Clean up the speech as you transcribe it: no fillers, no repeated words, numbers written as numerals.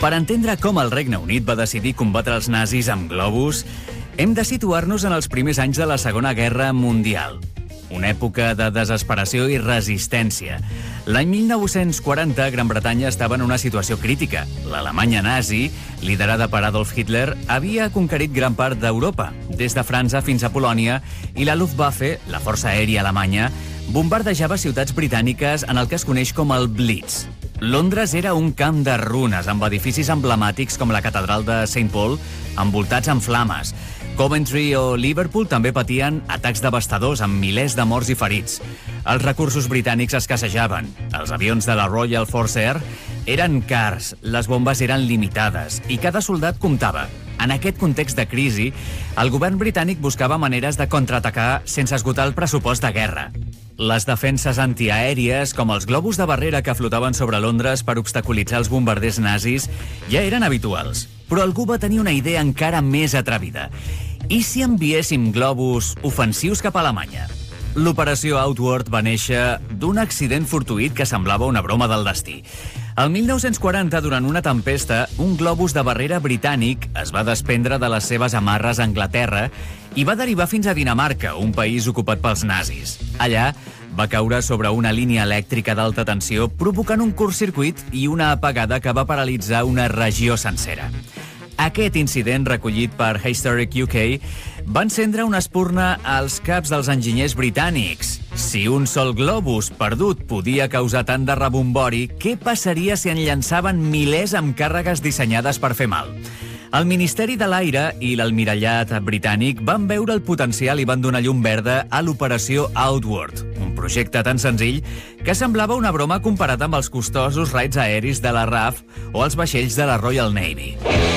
Per entendre com el Regne Unit va decidir combatre els nazis amb globus, hem de situar-nos en els primers anys de la Segona Guerra Mundial. Una època de desesperació i resistència. L'any 1940, Gran Bretanya estava en una situació crítica. L'Alemanya nazi, liderada per Adolf Hitler, havia conquerit gran part d'Europa, des de França fins a Polònia, i la Luftwaffe, la força aèria alemanya, bombardejava ciutats britàniques en el que es coneix com el Blitz. Londres era un camp de runes, amb edificis emblemàtics com la catedral de St. Paul, envoltats en flames. Coventry o Liverpool també patien atacs devastadors amb milers de morts i ferits. Els recursos britànics escassejaven. Els avions de la Royal Force Air eren cars, les bombes eren limitades i cada soldat comptava. En aquest context de crisi, el govern britànic buscava maneres de contraatacar sense esgotar el pressupost de guerra. Les defenses antiaèries, com els globus de barrera que flotaven sobre Londres per obstaculitzar els bombarders nazis, ja eren habituals. Però algú va tenir una idea encara més atrevida. I si enviéssim globus ofensius cap a Alemanya? L'operació Outward va néixer d'un accident fortuït que semblava una broma del destí. El 1940, durant una tempesta, un globus de barrera britànic es va desprendre de les seves amarres a Anglaterra i va derivar fins a Dinamarca, un país ocupat pels nazis. Allà va caure sobre una línia elèctrica d'alta tensió, provocant un curtcircuit i una apagada que va paralitzar una regió sencera. Aquest incident, recollit per Historic UK, va encendre una espurna als caps dels enginyers britànics. Si un sol globus perdut podia causar tant de rebombori, què passaria si en llançaven milers amb càrregues dissenyades per fer mal? El Ministeri de l'Aire i l'Almirallat britànic van veure el potencial i van donar llum verda a l'operació Outward, un projecte tan senzill que semblava una broma comparat amb els costosos raids aeris de la RAF o els vaixells de la Royal Navy.